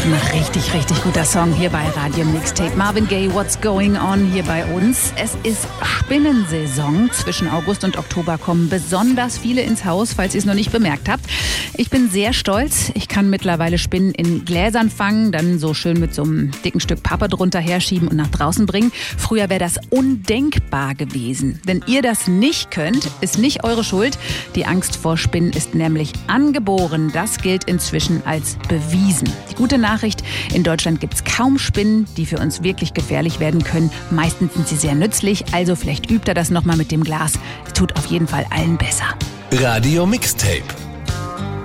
Richtig, richtig guter Song hier bei Radio Mixtape. Marvin Gaye, What's Going On hier bei uns. Es ist Spinnensaison. Zwischen August und Oktober kommen besonders viele ins Haus, falls ihr es noch nicht bemerkt habt. Ich bin sehr stolz. Ich kann mittlerweile Spinnen in Gläsern fangen, dann so schön mit so einem dicken Stück Pappe drunter herschieben und nach draußen bringen. Früher wäre das undenkbar gewesen. Wenn ihr das nicht könnt, ist nicht eure Schuld. Die Angst vor Spinnen ist nämlich angeboren. Das gilt inzwischen als bewiesen. Die gute Nachricht, in Deutschland gibt es kaum Spinnen, die für uns wirklich gefährlich werden können. Meistens sind sie sehr nützlich, also vielleicht übt er das nochmal mit dem Glas. Es tut auf jeden Fall allen besser. Radio Mixtape.